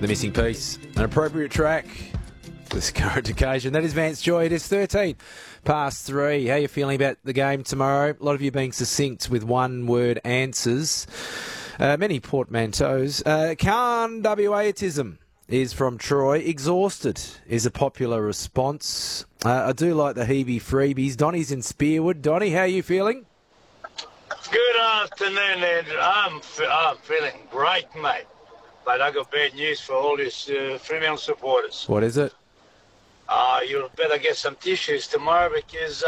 the missing piece. An appropriate track for this current occasion. That is Vance Joy. It is 13 past 3. How are you feeling about the game tomorrow? A lot of you being succinct with one-word answers. Many portmanteaus. Can't WAism is from Troy. Exhausted is a popular response. I do like the Hebe freebies. Donnie's in Spearwood. Donnie, how are you feeling? Good afternoon, Andrew. I'm feeling great, mate. But I got bad news for all these Fremantle supporters. What is it? You'll better get some tissues tomorrow because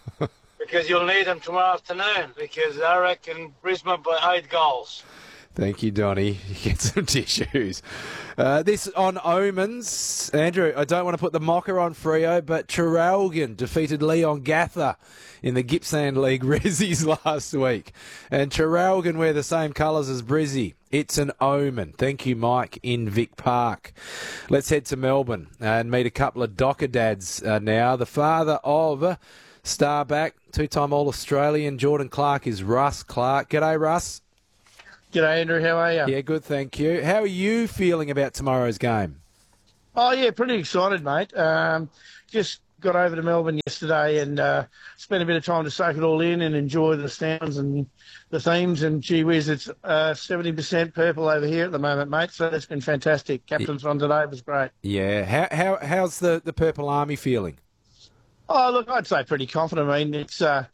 you'll need them tomorrow afternoon because I reckon Brisbane by 8 goals. Thank you, Donnie. You get some tissues. This on Omens. Andrew, I don't want to put the mocker on Freo, but Traralgon defeated Leon Gather in the Gippsland League Rezzies last week. And Traralgon wear the same colours as Brizzy. It's an omen. Thank you, Mike, in Vic Park. Let's head to Melbourne and meet a couple of Docker dads now. The father of Starback, two-time All-Australian Jordan Clark is Russ Clark. G'day, Russ. G'day, Andrew. How are you? Yeah, good, thank you. How are you feeling about tomorrow's game? Oh, yeah, pretty excited, mate. Just got over to Melbourne yesterday and spent a bit of time to soak it all in and enjoy the sounds and the themes. And, gee whiz, it's 70% purple over here at the moment, mate, so that's been fantastic. Captain's run today was great. Yeah. How's the Purple Army feeling? Oh, look, I'd say pretty confident. I mean, it's at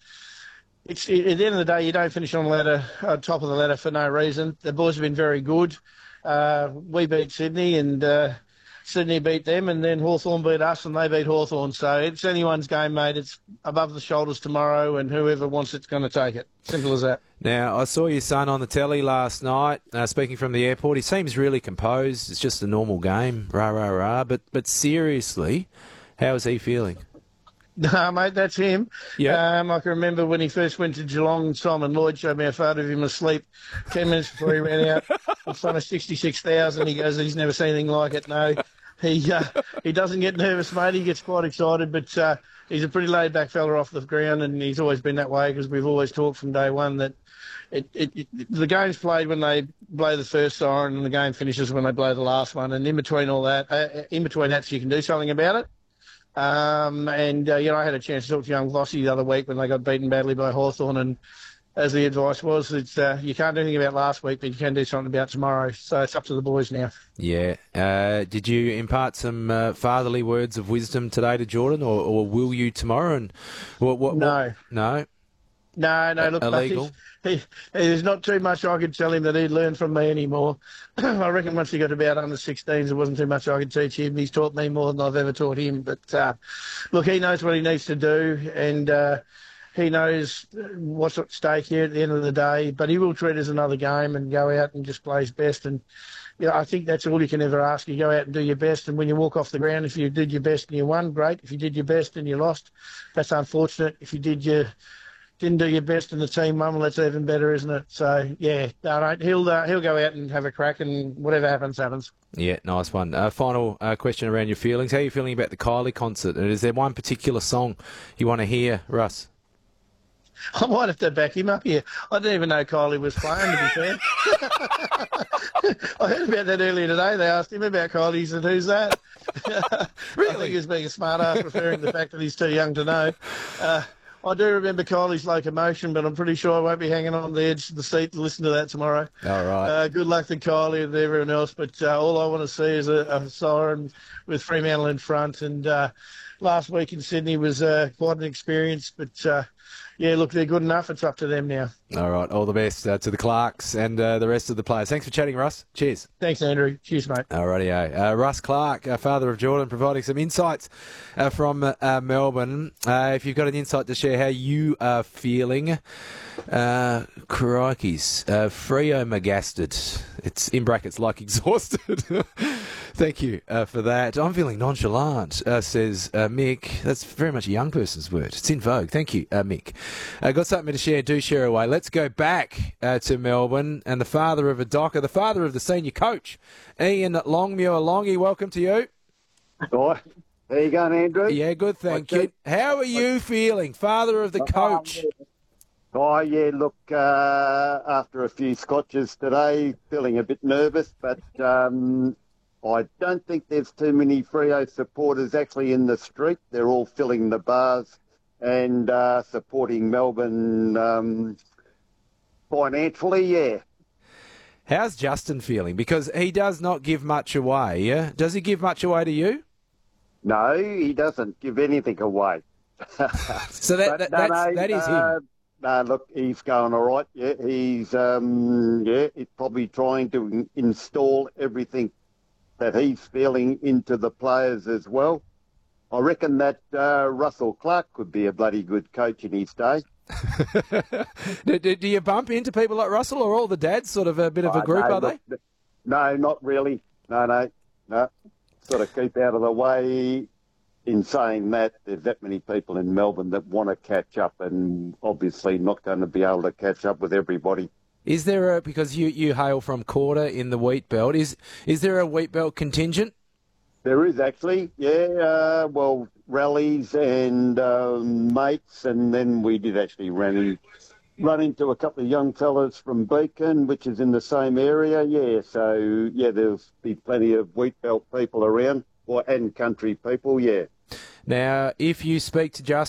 the end of the day, you don't finish on top of the ladder for no reason. The boys have been very good. We beat Sydney and Sydney beat them, and then Hawthorn beat us and they beat Hawthorn. So it's anyone's game, mate. It's above the shoulders tomorrow and whoever wants it's going to take it. Simple as that. Now, I saw your son on the telly last night, speaking from the airport. He seems really composed. It's just a normal game, rah, rah, rah. But seriously, how is he feeling? No, mate, that's him. Yeah. I can remember when he first went to Geelong, Simon Lloyd showed me a photo of him asleep 10 minutes before he ran out in front of 66,000. He goes, he's never seen anything like it. No, he doesn't get nervous, mate. He gets quite excited, but he's a pretty laid-back fella off the ground, and he's always been that way because we've always talked from day one that the game's played when they blow the first siren and the game finishes when they blow the last one. And in between all that, in between that, so you can do something about it. I had a chance to talk to young Vossi the other week when they got beaten badly by Hawthorn, and as the advice was, it's you can't do anything about last week, but you can do something about tomorrow. So it's up to the boys now. Yeah. Did you impart some fatherly words of wisdom today to Jordan, or will you tomorrow? And No. No. No. Look, illegal. There's not too much I could tell him that he'd learn from me anymore. I reckon once he got about under 16s, there wasn't too much I could teach him. He's taught me more than I've ever taught him. But look, he knows what he needs to do, and he knows what's at stake here at the end of the day. But he will treat it as another game and go out and just play his best. And I think that's all you can ever ask. You go out and do your best, and when you walk off the ground, if you did your best and you won, great. If you did your best and you lost, that's unfortunate. If you didn't do your best in the team, Mum, well, that's even better, isn't it? So, yeah, he'll go out and have a crack, and whatever happens, happens. Yeah, nice one. Final question around your feelings. How are you feeling about the Kylie concert? And is there one particular song you want to hear, Russ? I might have to back him up here. I didn't even know Kylie was playing, to be fair. I heard about that earlier today. They asked him about Kylie. He said, who's that? Really? I think he was being a smart ass, referring to the fact that he's too young to know. I do remember Kylie's Locomotion, but I'm pretty sure I won't be hanging on the edge of the seat to listen to that tomorrow. All right. Good luck to Kylie and everyone else, but all I want to see is a siren with Fremantle in front. And last week in Sydney was quite an experience, but yeah, look, they're good enough. It's up to them now. All right. All the best to the Clarks and the rest of the players. Thanks for chatting, Russ. Cheers. Thanks, Andrew. Cheers, mate. All rightio. Russ Clark, father of Jordan, providing some insights from Melbourne. If you've got an insight to share how you are feeling, crikeys. Freo Magasted. It's in brackets like exhausted. Thank you for that. I'm feeling nonchalant, says Mick. That's very much a young person's word. It's in vogue. Thank you, Mick. Got something to share. Do share away. Let's go back to Melbourne and the father of a docker, the father of the senior coach, Ian Longmuir. Longy, welcome to you. Right. How you going, Andrew? Yeah, good, thank you. How are you feeling, father of the coach? Oh, yeah, look, after a few scotches today, feeling a bit nervous, but I don't think there's too many Freo supporters actually in the street. They're all filling the bars and supporting Melbourne financially, yeah. How's Justin feeling? Because he does not give much away, yeah? Does he give much away to you? No, he doesn't give anything away. So that is him. No, look, he's going all right. Yeah, he's probably trying to install everything that he's feeling into the players as well. I reckon that Russell Clark could be a bloody good coach in his day. Do you bump into people like Russell, or all the dads sort of a bit of a group, no, are they? No, not really. No. Sort of keep out of the way. In saying that, there's that many people in Melbourne that want to catch up and obviously not going to be able to catch up with everybody. Is there because you hail from Quarter in the wheat belt, is there a wheat belt contingent? There is actually, yeah. Rallies and mates, and then we did actually run into a couple of young fellas from Beacon, which is in the same area, yeah. So, yeah, there'll be plenty of wheat belt people around, and country people, yeah. Now, if you speak to Justin